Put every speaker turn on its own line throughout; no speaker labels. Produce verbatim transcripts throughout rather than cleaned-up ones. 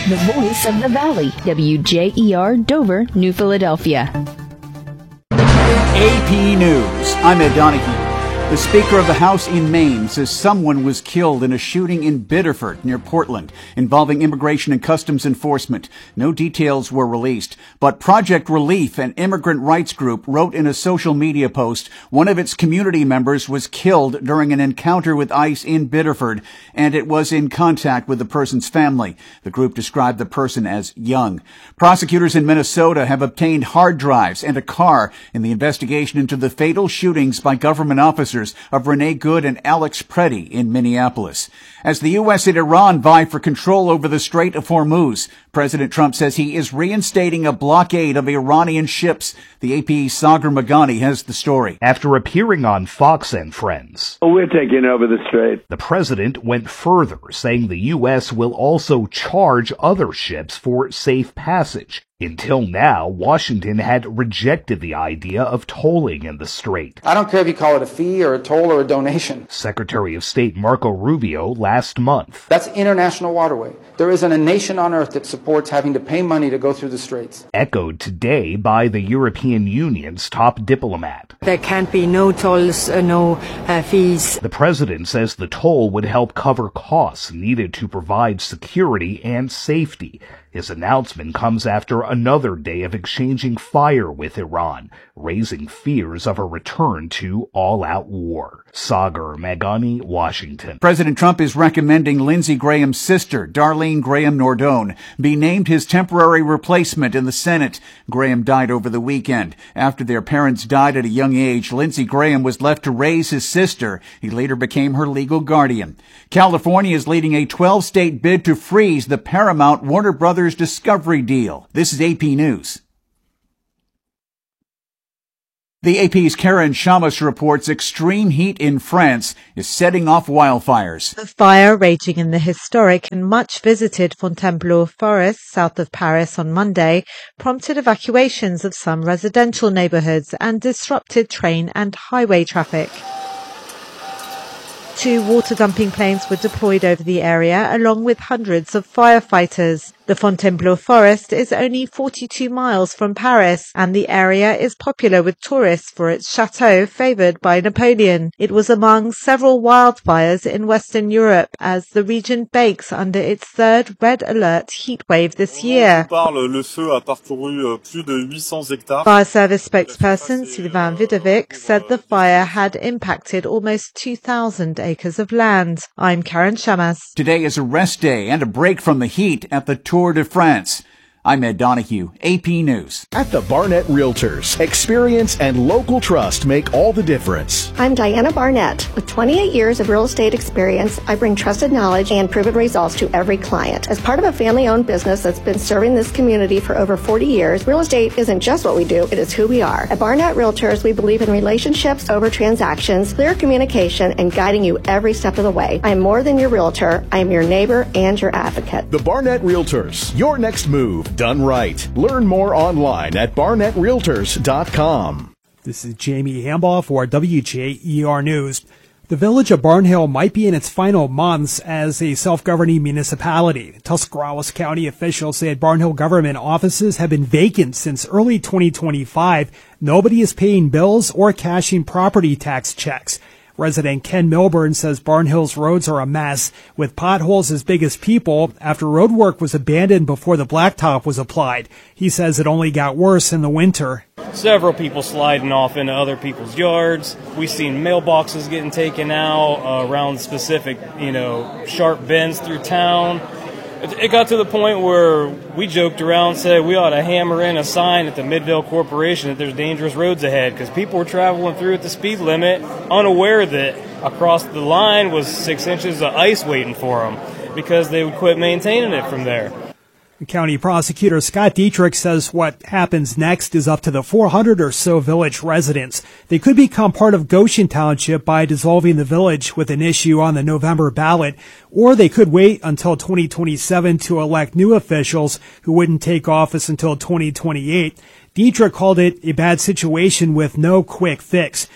the voice of the Valley, W J E R Dover, New Philadelphia.
A P News. I'm Ed Donahue. The Speaker of the House in Maine says someone was killed in a shooting in Biddeford near Portland involving Immigration and Customs Enforcement. No details were released, but Project Relief, an immigrant rights group, wrote in a social media post one of its community members was killed during an encounter with ICE in Biddeford, and it was in contact with the person's family. The group described the person as young. Prosecutors in Minnesota have obtained hard drives and a car in the investigation into the fatal shootings by government officers of Renee Good and Alex Preddy in Minneapolis. As the U S and Iran vie for control over the Strait of Hormuz, President Trump says he is reinstating a blockade of Iranian ships. The A P's Sagar Meghani has the story.
After appearing on Fox and Friends,
oh, we're taking over the strait.
The president went further, saying the U S will also charge other ships for safe passage. Until now, Washington had rejected the idea of tolling in the strait.
I don't care if you call it a fee or a toll or a donation.
Secretary of State Marco Rubio last month.
That's international waterway. There isn't a nation on earth that supports having to pay money to go through the straits.
Echoed today by the European Union's top diplomat.
There can't be no tolls, uh, no uh, fees.
The president says the toll would help cover costs needed to provide security and safety. His announcement comes after another day of exchanging fire with Iran, raising fears of a return to all-out war. Sagar Meghani, Washington.
President Trump is recommending Lindsey Graham's sister, Darlene Graham Nordone, be named his temporary replacement in the Senate. Graham died over the weekend. After their parents died at a young age, Lindsey Graham was left to raise his sister. He later became her legal guardian. California is leading a twelve-state bid to freeze the Paramount Warner Brothers Discovery deal. This is A P News. The A P's Karen Shamus reports extreme heat in France is setting off wildfires.
The fire raging in the historic and much visited Fontainebleau forest south of Paris on Monday prompted evacuations of some residential neighborhoods and disrupted train and highway traffic. Two water dumping planes were deployed over the area along with hundreds of firefighters. The Fontainebleau forest is only forty-two miles from Paris, and the area is popular with tourists for its chateau favoured by Napoleon. It was among several wildfires in Western Europe as the region bakes under its third red alert heatwave this year. Fire service spokesperson Sylvain Vidovic said the fire had impacted almost two thousand acres of land. I'm Karen Shamas.
Today is a rest day and a break from the heat at the Tour de France. I'm Ed Donahue, A P News.
At the Barnett Realtors, experience and local trust make all the difference.
I'm Diana Barnett. With twenty-eight years of real estate experience, I bring trusted knowledge and proven results to every client. As part of a family-owned business that's been serving this community for over forty years, real estate isn't just what we do, it is who we are. At Barnett Realtors, we believe in relationships over transactions, clear communication, and guiding you every step of the way. I am more than your realtor. I am your neighbor and your advocate.
The Barnett Realtors, your next move done right. Learn more online at barnett realtors dot com.
This is Jamie Hambaugh for W J E R News. The village of Barnhill might be in its final months as a self-governing municipality. Tuscarawas County officials said Barnhill government offices have been vacant since early twenty twenty-five. Nobody is paying bills or cashing property tax checks. Resident Ken Milburn says Barnhill's roads are a mess, with potholes as big as people after road work was abandoned before the blacktop was applied. He says it only got worse in the winter.
Several people sliding off into other people's yards. We've seen mailboxes getting taken out uh, around specific, you know, sharp bends through town. It got to the point where we joked around and said we ought to hammer in a sign at the Midvale Corporation that there's dangerous roads ahead, because people were traveling through at the speed limit unaware that across the line was six inches of ice waiting for them because they would quit maintaining it from there.
County Prosecutor Scott Dietrich says what happens next is up to the four hundred or so village residents. They could become part of Goshen Township by dissolving the village with an issue on the November ballot, or they could wait until twenty twenty-seven to elect new officials who wouldn't take office until twenty twenty-eight. Dietrich called it a bad situation with no quick fix.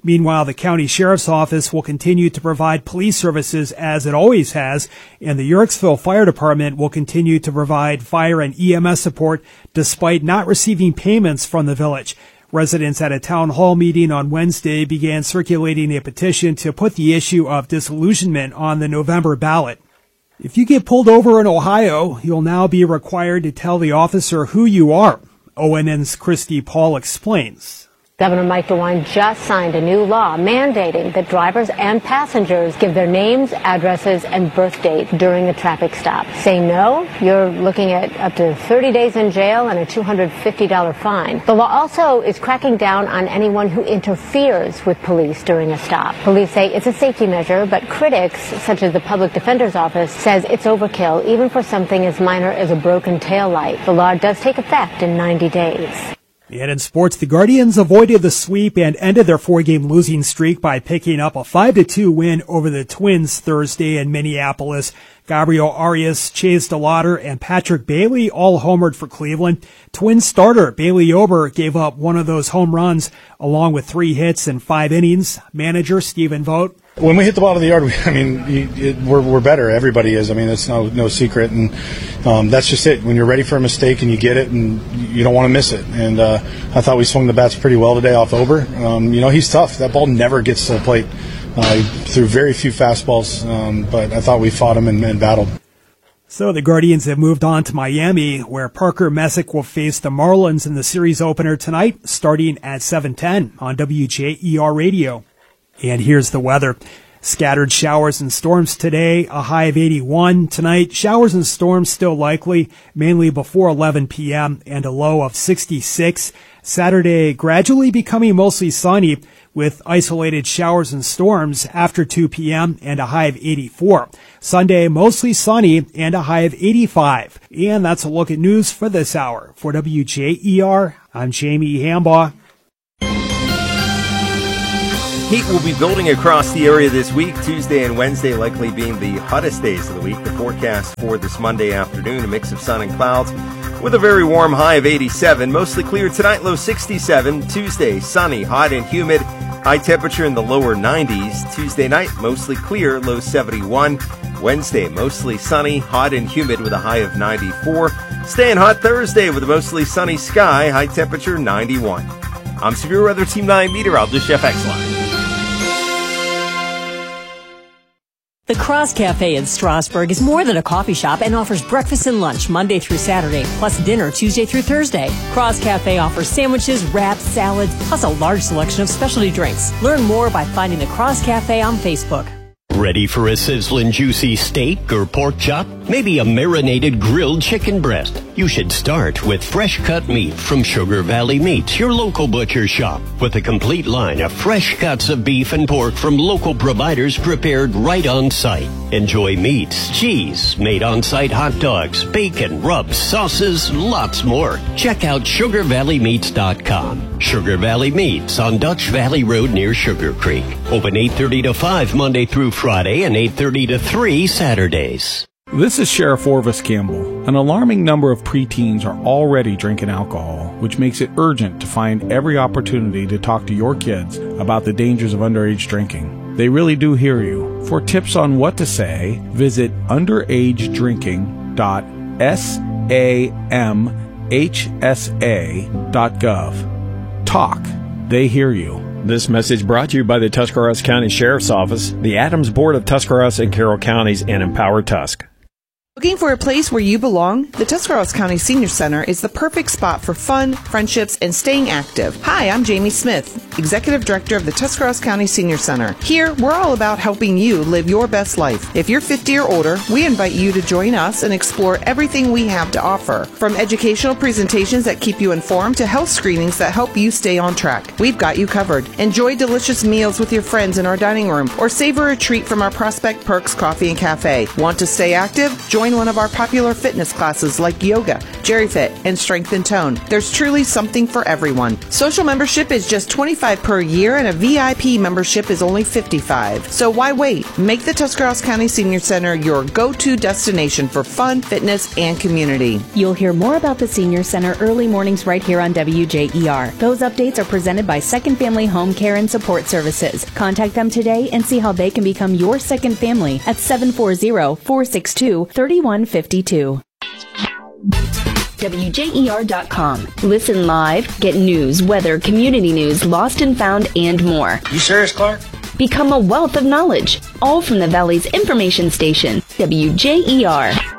Meanwhile, the county sheriff's office will continue to provide police services as it always has, and the Yorksville Fire Department will continue to provide fire and E M S support despite not receiving payments from the village. Residents at a town hall meeting on Wednesday began circulating a petition to put the issue of disillusionment on the November ballot. If you get pulled over in Ohio, you'll now be required to tell the officer who you are. O N N's Christy Paul explains.
Governor Mike DeWine just signed a new law mandating that drivers and passengers give their names, addresses, and birth date during a traffic stop. Say no, you're looking at up to thirty days in jail and a two hundred fifty dollars fine. The law also is cracking down on anyone who interferes with police during a stop. Police say it's a safety measure, but critics, such as the Public Defender's Office, says it's overkill even for something as minor as a broken taillight. The law does take effect in ninety days.
And in sports, the Guardians avoided the sweep and ended their four-game losing streak by picking up a five to two win over the Twins Thursday in Minneapolis. Gabriel Arias, Chase DeLauder, and Patrick Bailey all homered for Cleveland. Twins starter Bailey Ober gave up one of those home runs along with three hits in five innings. Manager Stephen Vogt.
When we hit the ball of the yard, we, I mean, you, it, we're, we're better. Everybody is. I mean, it's no no secret, and um, that's just it. When you're ready for a mistake and you get it, and you don't want to miss it. And uh, I thought we swung the bats pretty well today off Ober. Um, you know, he's tough. That ball never gets to the plate. Uh, he threw very few fastballs, um, but I thought we fought him and, and battled.
So the Guardians have moved on to Miami, where Parker Messick will face the Marlins in the series opener tonight, starting at seven ten on W J E R Radio. And here's the weather. Scattered showers and storms today, a high of eighty-one. Tonight, showers and storms still likely, mainly before eleven p.m., and a low of sixty-six. Saturday, gradually becoming mostly sunny, with isolated showers and storms after two p.m. and a high of eighty-four. Sunday, mostly sunny and a high of eighty-five. And that's a look at news for this hour. For W J E R, I'm Jamie Hambaugh.
Heat will be building across the area this week, Tuesday and Wednesday likely being the hottest days of the week. The forecast for this Monday afternoon, a mix of sun and clouds with a very warm high of eighty-seven. Mostly clear tonight, low sixty-seven. Tuesday, sunny, hot and humid, high temperature in the lower nineties. Tuesday night, mostly clear, low seventy-one. Wednesday, mostly sunny, hot and humid with a high of ninety-four. Staying hot Thursday with a mostly sunny sky, high temperature ninety-one. I'm Severe Weather Team nine meteorologist Jeff Exline.
The Cross Cafe in Strasburg is more than a coffee shop and offers breakfast and lunch Monday through Saturday, plus dinner Tuesday through Thursday. Cross Cafe offers sandwiches, wraps, salads, plus a large selection of specialty drinks. Learn more by finding the Cross Cafe on Facebook.
Ready for a sizzling juicy steak or pork chop? Maybe a marinated grilled chicken breast? You should start with fresh cut meat from Sugar Valley Meats, your local butcher shop, with a complete line of fresh cuts of beef and pork from local providers prepared right on site. Enjoy meats, cheese, made on site hot dogs, bacon, rubs, sauces, lots more. Check out sugar valley meats dot com. Sugar Valley Meats on Dutch Valley Road near Sugar Creek. Open eight thirty to five Monday through Friday and eight thirty to three Saturdays.
This is Sheriff Orvis Campbell. An alarming number of preteens are already drinking alcohol, which makes it urgent to find every opportunity to talk to your kids about the dangers of underage drinking. They really do hear you. For tips on what to say, visit underage drinking dot samhsa dot gov. Talk. They hear you.
This message brought to you by the Tuscarawas County Sheriff's Office, the Adams Board of Tuscarawas and Carroll Counties, and Empower Tusk.
Looking for a place where you belong? The Tuscarawas County Senior Center is the perfect spot for fun, friendships, and staying active. Hi, I'm Jamie Smith, Executive Director of the Tuscarawas County Senior Center. Here, we're all about helping you live your best life. If you're fifty or older, we invite you to join us and explore everything we have to offer. From educational presentations that keep you informed to health screenings that help you stay on track. We've got you covered. Enjoy delicious meals with your friends in our dining room or savor a treat from our Prospect Perks Coffee and Cafe. Want to stay active? Join one of our popular fitness classes like yoga, Jerry Fit, and Strength and Tone. There's truly something for everyone. Social membership is just twenty-five dollars per year, and a V I P membership is only fifty-five dollars. So why wait? Make the Tuscarawas County Senior Center your go-to destination for fun, fitness, and community.
You'll hear more about the Senior Center early mornings right here on W J E R. Those updates are presented by Second Family Home Care and Support Services. Contact them today and see how they can become your second family at seven four zero, four six two, three one five two. W J E R dot com. Listen live, get news, weather, community news, lost and found, and more.
You serious, Clark?
Become a wealth of knowledge, all from the Valley's information station, W J E R.